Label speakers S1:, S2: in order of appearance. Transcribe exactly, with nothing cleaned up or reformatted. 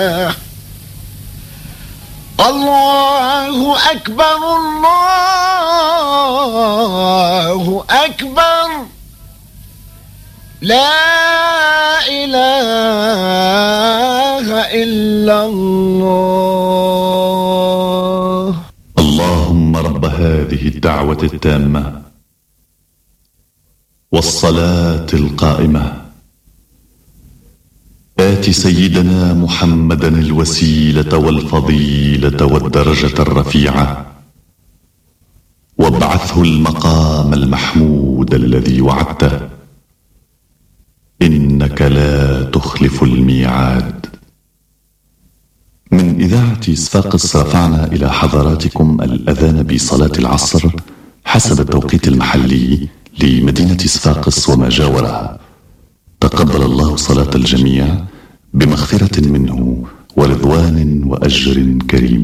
S1: الله أكبر الله أكبر لا إله إلا الله.
S2: اللهم رب هذه الدعوة التامة والصلاة القائمة آت سيدنا محمدا الوسيلة والفضيلة والدرجة الرفيعة وابعثه المقام المحمود الذي وعدته إنك لا تخلف الميعاد. من إذاعة صفاقس رفعنا إلى حضراتكم الأذان بصلاة العصر حسب التوقيت المحلي لمدينة صفاقس وما جاورها. تقبل الله صلاة الجميع بمغفرة منه ورضوان وأجر كريم.